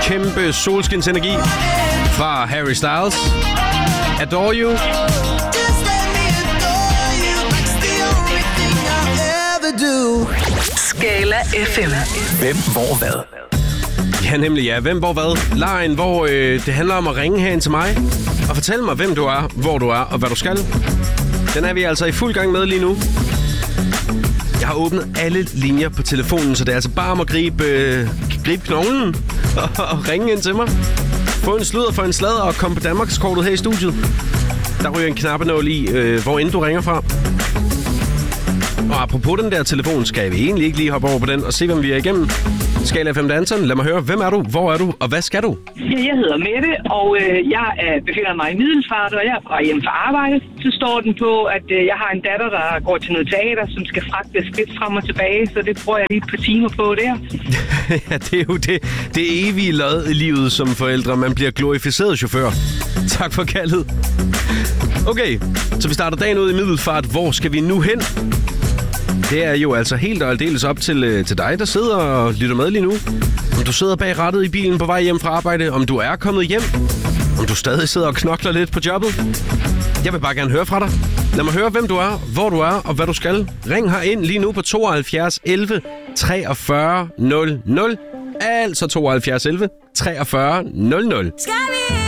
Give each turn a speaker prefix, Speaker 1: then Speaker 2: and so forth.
Speaker 1: kæmpe solskinsenergi fra Harry Styles. Adore You.
Speaker 2: Skala FM.
Speaker 3: Hvem, hvor, hvad?
Speaker 1: Ja, nemlig ja. Hvem, hvor, hvad? Lejen, hvor det handler om at ringe herind til mig og fortælle mig, hvem du er, hvor du er og hvad du skal. Den er vi altså i fuld gang med lige nu. Jeg har åbnet alle linjer på telefonen, så det er altså bare om at gribe knoglen og ringe ind til mig. Få en sludder for en sladder og komme på Danmarkskortet her i studiet. Der ryger en knappenål i, hvor end du ringer fra. Og apropos den der telefon, skal vi egentlig ikke lige hoppe over på den og se, hvem vi er igennem. Skala FM Danton, lad mig høre, hvem er du, hvor er du, og hvad skal du?
Speaker 4: Jeg hedder Mette, og jeg befinder mig i Middelfart, og jeg er fra hjemme fra arbejde. Så står den på, at jeg har en datter, der går til noget teater, som skal fragte skridt frem og tilbage, så det bruger jeg lige et par timer på der.
Speaker 1: Ja, det er jo det evige lod i livet som forældre. Man bliver glorificeret chauffør. Tak for kaldet. Okay, så vi starter dagen ud i Middelfart. Hvor skal vi nu hen? Det er jo altså helt og aldeles op til dig, der sidder og lytter med lige nu. Om du sidder bag rattet i bilen på vej hjem fra arbejde, om du er kommet hjem, om du stadig sidder og knokler lidt på jobbet. Jeg vil bare gerne høre fra dig. Lad mig høre, hvem du er, hvor du er og hvad du skal. Ring her ind lige nu på 72 11 43 00. Altså 72 11 43 00.